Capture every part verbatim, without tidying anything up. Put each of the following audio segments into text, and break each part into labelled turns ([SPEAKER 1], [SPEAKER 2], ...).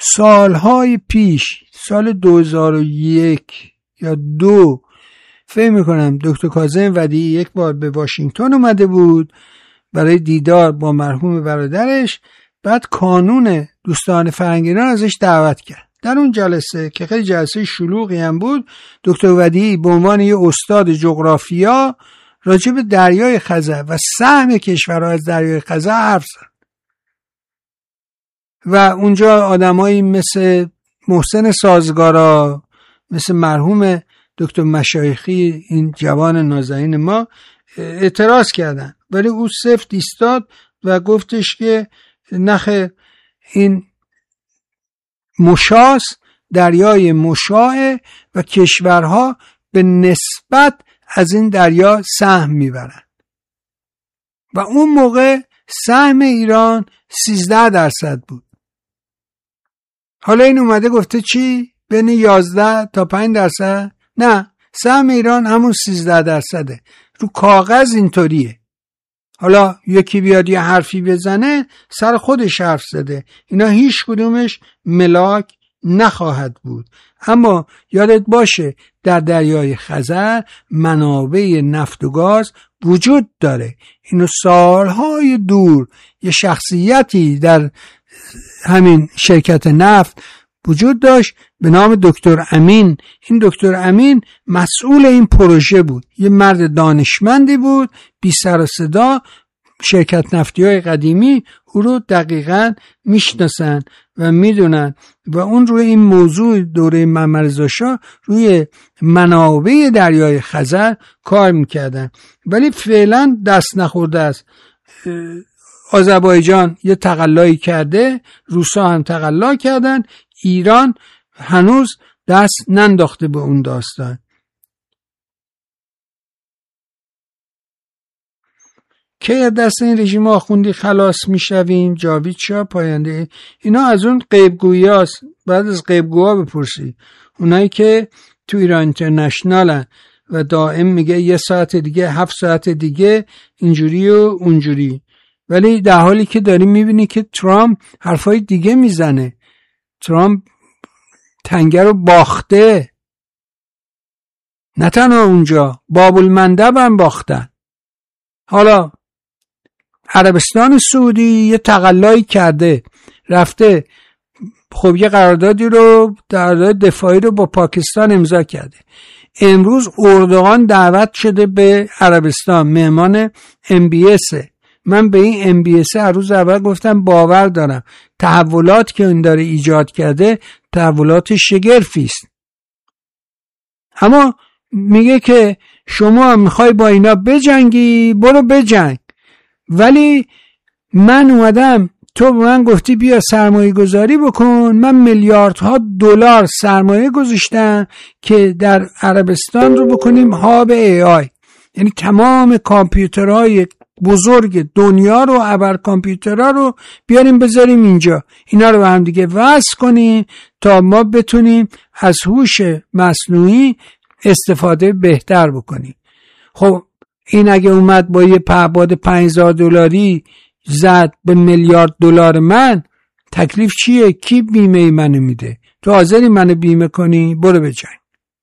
[SPEAKER 1] سالهای پیش، سال دو هزار و یک یا دو فکر میکنم، دکتر کاظم ودیعی یک بار به واشنگتن اومده بود برای دیدار با مرحوم برادرش. بعد کانون دوستان فرهنگ ایران ازش دعوت کرد. در اون جلسه که خیلی جلسه شلوغی هم بود، دکتر ودیعی به عنوان یه استاد جغرافیا راجع به دریای خزر و سهم کشورها از دریای خزر حرف زد و اونجا آدمایی مثل محسن سازگارا، مثل مرحوم دکتر مشایخی، این جوان نازنین ما، اعتراض کردن، ولی او سفت ایستاد و گفتش که نخ این مشاس، دریای مشاه و کشورها به نسبت از این دریا سهم میبرند و اون موقع سهم ایران سیزده درصد بود. حالا این اومده گفته چی؟ بین یازده تا پنج درصد؟ نه، سهم ایران همون سیزده درصده. رو کاغذ اینطوریه. حالا یکی بیاد یه حرفی بزنه، سر خودش حرف زده. اینا هیچ کدومش ملاک نخواهد بود. اما یادت باشه در دریای خزر منابع نفت و گاز وجود داره. اینو سالهای دور یه شخصیتی در همین شرکت نفت وجود داشت به نام دکتر امین. این دکتر امین مسئول این پروژه بود. یه مرد دانشمندی بود، بی سر و صدا. شرکت نفتی های قدیمی او رو دقیقاً میشناسن و میدونن و اون روی این موضوع دوره محمد رضا شاه روی منابع دریای خزر کار میکردن، ولی فعلا دست نخورده است. آذربایجان یه تقلایی کرده، روسا هم تقلا کردن، ایران هنوز دست ننداخته به اون داستان. که از دست این رژیم آخوندی خلاص میشویم؟ جاوید شاه پاینده. اینا از اون غیبگویی هست. بعد از غیبگوها بپرسی، اونایی که تو ایران اینترنشنالن و دائم میگه یه ساعت دیگه، هفت ساعت دیگه، اینجوری و اونجوری، ولی در حالی که داری میبینی که ترامپ حرفای دیگه میزنه. ترامپ تنگه رو باخته. نه تنها اونجا، باب المندب هم باختن. حالا عربستان سعودی یه تقلایی کرده، رفته خب یه قراردادی رو، قرارداد دفاعی رو با پاکستان امضا کرده. امروز اردوغان دعوت شده به عربستان، مهمان ام بی اس. من به این ام بی اس هر روز اول گفتم باور دارم تحولات که این داره ایجاد کرده تحولات شگرفی است. اما میگه که شما میخوای با اینا بجنگی، برو بجنگ، ولی من اومدم، تو به من گفتی بیا سرمایه گذاری بکن، من میلیاردها دلار سرمایه گذاشتم که در عربستان رو بکنیم هاب ای آی، یعنی تمام کامپیوترهای بزرگ دنیا رو، ابر کامپیوترها رو بیاریم بذاریم اینجا، اینا رو به هم دیگه وصل کنیم تا ما بتونیم از هوش مصنوعی استفاده بهتر بکنیم. خب این اگه اومد با یه پهپاد پنج هزار دلاری زد به میلیارد دلار من، تکلیف چیه؟ کی بیمه منو میده؟ تو حاضری منو بیمه کنی؟ برو بجنگ.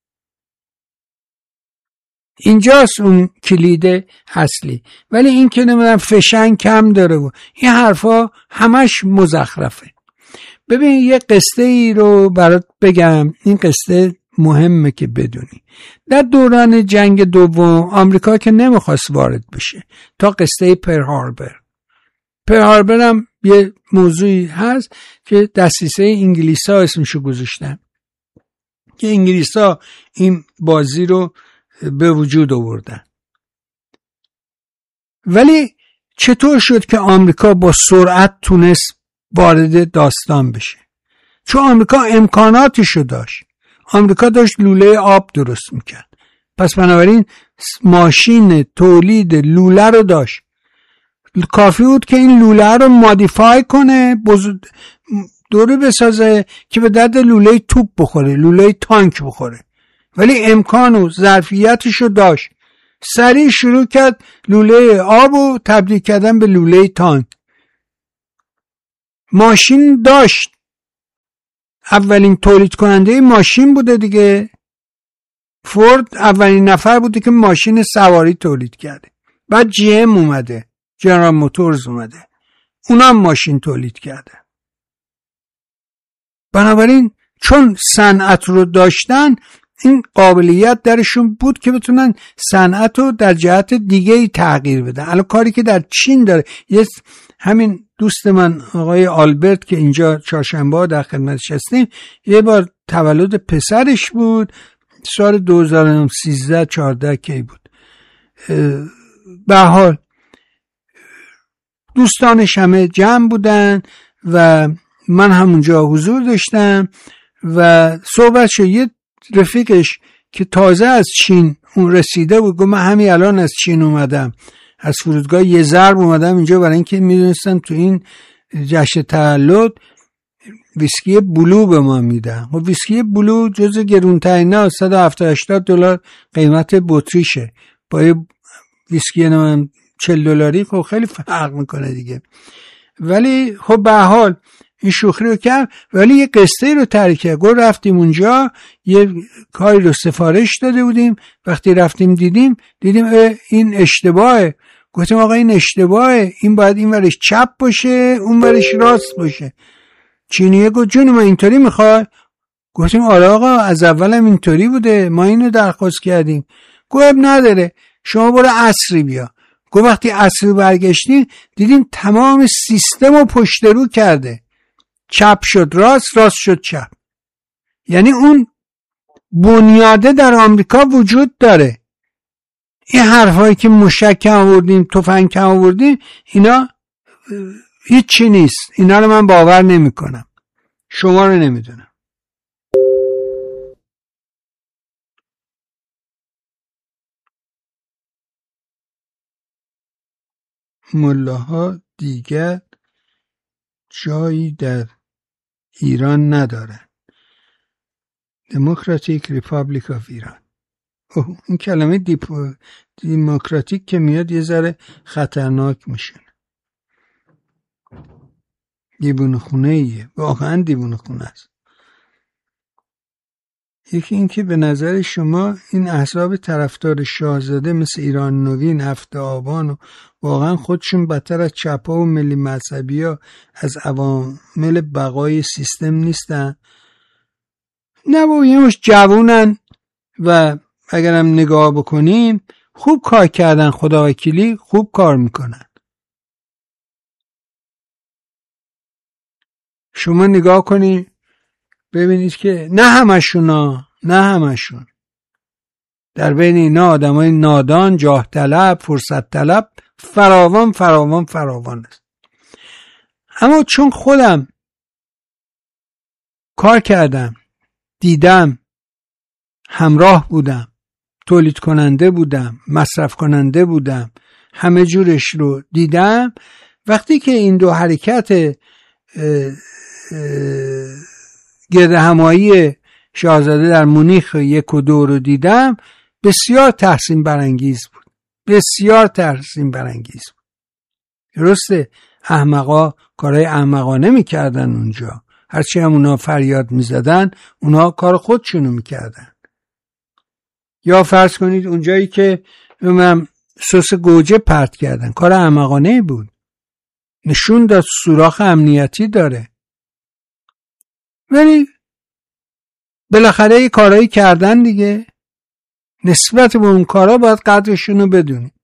[SPEAKER 1] اینجاست اون کلید اصلی. ولی این که نمیدونم فشنگ کم داره و این حرفا همش مزخرفه. ببین یه قصه ای رو برات بگم، این قصه مهمه که بدونی. در دوران جنگ دوم آمریکا که نمیخواست وارد بشه تا قصه پر هاربر. پر هاربر هم یه موضوعی هست که دسیسه انگلیس ها اسمشو گذاشتن که انگلیس ها این بازی رو به وجود آوردن. ولی چطور شد که آمریکا با سرعت تونست وارد داستان بشه؟ چون آمریکا امکاناتشو داشت. آمریکا داشت لوله آب درست میکرد، پس بنابراین ماشین تولید لوله رو داشت. کافی بود که این لوله رو مادیفای کنه، دوره بسازه که به درد لوله توپ بخوره، لوله تانک بخوره. ولی امکان و ظرفیتش رو داشت. سریع شروع کرد لوله آب و تبدیل کردن به لوله تانک. ماشین داشت، اولین تولید کننده ماشین بوده دیگه. فورد اولین نفر بوده که ماشین سواری تولید کرده. بعد جی ام اومده، جنرال موتورز اومده، اونا ماشین تولید کرده. بنابراین چون صنعت رو داشتن، این قابلیت درشون بود که بتونن صنعت رو در جهت دیگه ای تغییر بدن. الان کاری که در چین داره، یه همین دوست من آقای آلبرت که اینجا چهارشنبه در خدمتش هستیم، یه بار تولد پسرش بود، سال دو هزار و سیزده چهارده کی بود. به حال دوستانش همه جمع بودن و من همونجا حضور داشتم و صحبت شد. یه رفیقش که تازه از چین اون رسیده بود گفت من همین الان از چین اومدم، از فرودگاه یه ضرب اومدم اینجا برای اینکه میدونستم تو این جشن تولد ویسکی بلو به ما میدن. و ویسکی بلو جز گرونترین‌ها، صد و هفتاد هشتاد دلار قیمت بطریشه، با یه ویسکی نمیم چهل دلاری خب خیلی فرق میکنه دیگه. ولی خب به حال این شوخی رو کرد، ولی یه قصه رو تعریف کرد. گفت رفتیم اونجا یه کاری رو سفارش داده بودیم، وقتی رفتیم دیدیم دیدیم این اشتباهه. گفتیم آقا این اشتباهه، این باید این ورش چپ باشه اون ورش راست باشه. چینیه گفت جون ما اینطوری میخواد؟ گفتیم آره آقا از اولم اینطوری بوده، ما اینو درخواست کردیم. گفت نداره شما برو عصری بیا. گفت وقتی عصری برگشتیم دیدیم تمام سیستم رو پشت رو کرده، چپ شد راست، راست شد چپ. یعنی اون بنیاده در آمریکا وجود داره. این حرفایی که موشک کم آوردیم، تفنگ کم آوردیم، اینا هیچی نیست. اینا رو من باور نمی کنم. شما رو نمیدونم. ملاها دیگر جایی در ایران ندارن. دموکراتیک ریپابلیک آف ایران. اوه این کلمه دیپو دموکراتیک که میاد یه ذره خطرناک میشه. دیوونه خونه ایه، واقعا دیوونه خونه است. یکی این که به نظر شما این احزاب طرفدار شاهزاده مثل ایران نوین، هفته آبان و واقعا خودشون بدتر از چپا و ملی مذهبی ها از عوامل بقای سیستم نیستن؟ نه با یه مش جوونن و اگرم نگاه بکنیم خوب کار کردن، خدا وکیلی خوب کار میکنن. شما نگاه کنی ببینید که نه همشون ها نه همشون در بین اینا آدمای نادان، جاه طلب، فرصت طلب فراوان فراوان فراوان است. اما چون خودم کار کردم، دیدم، همراه بودم، تولید کننده بودم، مصرف کننده بودم، همه جورش رو دیدم، وقتی که این دو حرکت اه اه گرد همایی شاهزاده در مونیخ یک و دو رو دیدم، بسیار تحسین برانگیز بود. بسیار تحسین برانگیز بود. درسته احمقا کارهای احمقانه میکردن اونجا، هرچی هم اونا فریاد میزدن اونا کار خودشونو میکردن. یا فرض کنید اونجایی که من سس گوجه پرت کردن، کار احمقانه بود، نشون داد سوراخ امنیتی داره. ولی بالاخره یه کارایی کردن دیگه، نسبت به اون کارا باید قدرشونو بدونی.